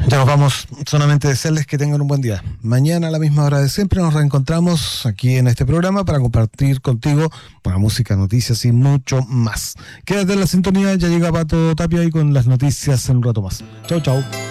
Ya nos vamos, solamente desearles que tengan un buen día. Mañana a la misma hora de siempre nos reencontramos aquí en este programa para compartir contigo buena música, noticias y mucho más. Quédate en la sintonía, ya llega Pato Tapia ahí con las noticias en un rato más. Chau, chau.